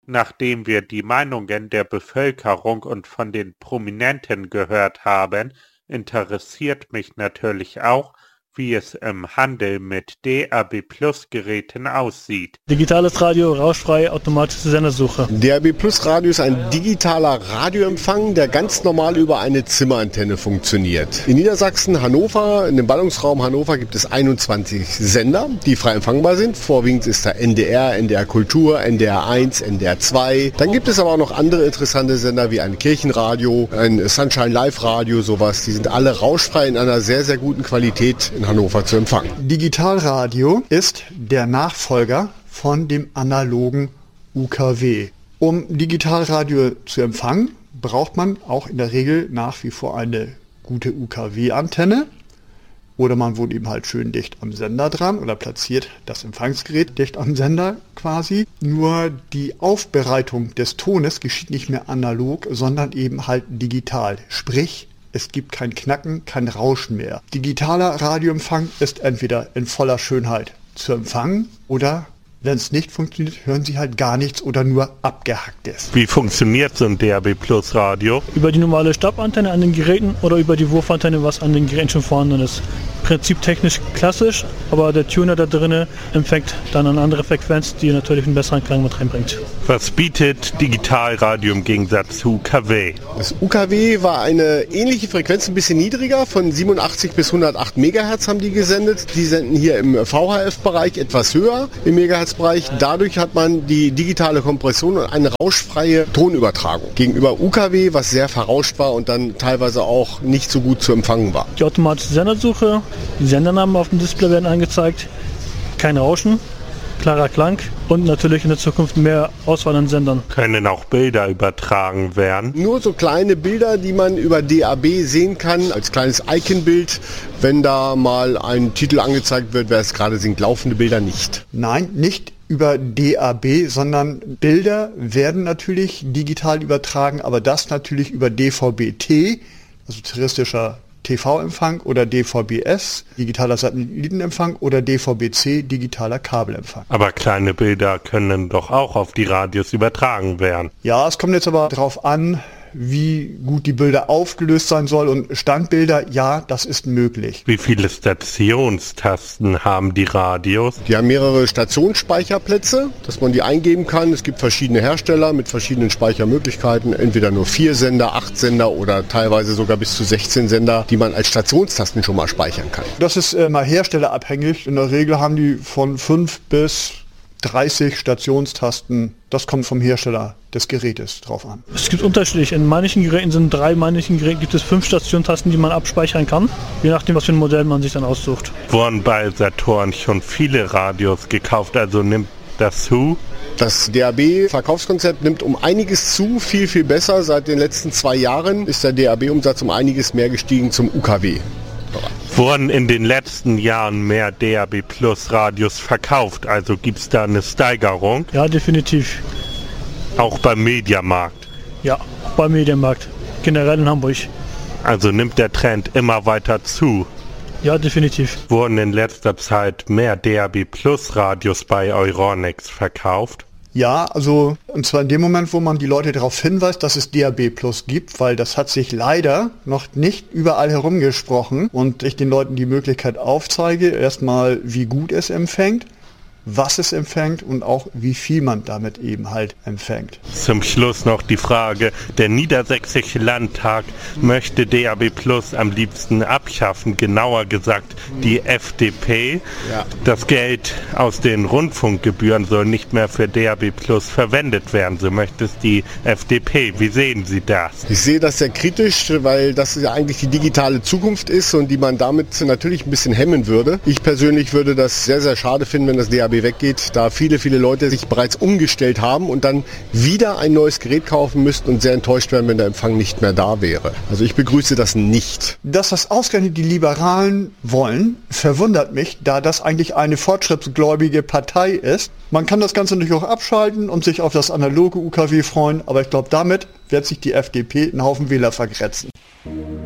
Nachdem wir die Meinungen der Bevölkerung und von den Prominenten gehört haben, interessiert mich natürlich auch, wie es im Handel mit DAB+-Geräten aussieht. Digitales Radio, rauschfrei, automatische Sendersuche. DAB+-Radio ist ein digitaler Radioempfang, der ganz normal über eine Zimmerantenne funktioniert. In Niedersachsen, Hannover, in dem Ballungsraum Hannover gibt es 21 Sender, die frei empfangbar sind. Vorwiegend ist da NDR, NDR Kultur, NDR 1, NDR 2. Dann gibt es aber auch noch andere interessante Sender wie ein Kirchenradio, ein Sunshine Live Radio, sowas. Die sind alle rauschfrei in einer sehr, sehr guten Qualität in Hannover zu empfangen. Digitalradio ist der Nachfolger von dem analogen UKW. Um Digitalradio zu empfangen, braucht man auch in der Regel nach wie vor eine gute UKW-Antenne. Oder man wohnt eben halt schön dicht am Sender dran oder platziert das Empfangsgerät dicht am Sender quasi. Nur die Aufbereitung des Tones geschieht nicht mehr analog, sondern eben halt digital. Sprich, es gibt kein Knacken, kein Rauschen mehr. Digitaler Radioempfang ist entweder in voller Schönheit zu empfangen oder, wenn es nicht funktioniert, hören Sie halt gar nichts oder nur Abgehacktes. Wie funktioniert so ein DAB+-Radio? Über die normale Stabantenne an den Geräten oder über die Wurfantenne, was an den Geräten schon vorhanden ist. Prinzip technisch klassisch, aber der Tuner da drinnen empfängt dann eine andere Frequenz, die natürlich einen besseren Klang mit reinbringt. Was bietet Digitalradio im Gegensatz zu UKW? Das UKW war eine ähnliche Frequenz, ein bisschen niedriger, von 87 bis 108 MHz haben die gesendet. Die senden hier im VHF-Bereich etwas höher, im Megahertz-Bereich. Dadurch hat man die digitale Kompression und eine rauschfreie Tonübertragung. Gegenüber UKW, was sehr verrauscht war und dann teilweise auch nicht so gut zu empfangen war. Die automatische Sendersuche, die Sendernamen auf dem Display werden angezeigt, kein Rauschen, klarer Klang und natürlich in der Zukunft mehr Auswahl an Sendern. Können auch Bilder übertragen werden? Nur so kleine Bilder, die man über DAB sehen kann, als kleines Icon-Bild. Wenn da mal ein Titel angezeigt wird, wer es gerade singt, laufende Bilder nicht. Nein, nicht über DAB, sondern Bilder werden natürlich digital übertragen, aber das natürlich über DVB-T, also terrestrisch TV-Empfang oder DVB-S, digitaler Satellitenempfang oder DVB-C, digitaler Kabelempfang. Aber kleine Bilder können doch auch auf die Radios übertragen werden. Ja, es kommt jetzt aber darauf an, wie gut die Bilder aufgelöst sein soll und Standbilder, ja, das ist möglich. Wie viele Stationstasten haben die Radios? Die haben mehrere Stationsspeicherplätze, dass man die eingeben kann. Es gibt verschiedene Hersteller mit verschiedenen Speichermöglichkeiten, entweder nur 4 Sender, 8 Sender oder teilweise sogar bis zu 16 Sender, die man als Stationstasten schon mal speichern kann. Das ist mal herstellerabhängig. In der Regel haben die von 5 bis 30 Stationstasten. Das kommt vom Hersteller des Gerätes drauf an. Es gibt unterschiedlich. In manchen Geräten sind 3, in manchen Geräten gibt es 5 Stationstasten, die man abspeichern kann, je nachdem, was für ein Modell man sich dann aussucht. Wurden bei Saturn schon viele Radios gekauft, also nimmt das zu? Das DAB-Verkaufskonzept nimmt um einiges zu, viel, viel besser. Seit den letzten 2 Jahren ist der DAB-Umsatz um einiges mehr gestiegen zum UKW. Wurden in den letzten Jahren mehr DAB+-Radios verkauft? Also gibt es da eine Steigerung? Ja, definitiv. Auch beim Mediamarkt? Ja, beim Mediamarkt. Generell in Hamburg. Also nimmt der Trend immer weiter zu? Ja, definitiv. Wurden in letzter Zeit mehr DAB+-Radios bei Euronics verkauft? Ja, also und zwar in dem Moment, wo man die Leute darauf hinweist, dass es DAB+ gibt, weil das hat sich leider noch nicht überall herumgesprochen und ich den Leuten die Möglichkeit aufzeige, erstmal wie gut es empfängt, was es empfängt und auch wie viel man damit eben halt empfängt. Zum Schluss noch die Frage, der Niedersächsische Landtag möchte DAB+ am liebsten abschaffen, genauer gesagt die FDP. Ja. Das Geld aus den Rundfunkgebühren soll nicht mehr für DAB+ verwendet werden, so möchte es die FDP. Wie sehen Sie das? Ich sehe das sehr kritisch, weil das ja eigentlich die digitale Zukunft ist und die man damit natürlich ein bisschen hemmen würde. Ich persönlich würde das sehr, sehr schade finden, wenn das DAB weggeht, da viele, viele Leute sich bereits umgestellt haben und dann wieder ein neues Gerät kaufen müssten und sehr enttäuscht werden, wenn der Empfang nicht mehr da wäre. Also ich begrüße das nicht. Dass das ausgerechnet die Liberalen wollen, verwundert mich, da das eigentlich eine fortschrittsgläubige Partei ist. Man kann das Ganze natürlich auch abschalten und sich auf das analoge UKW freuen, aber ich glaube, damit wird sich die FDP einen Haufen Wähler vergrätzen.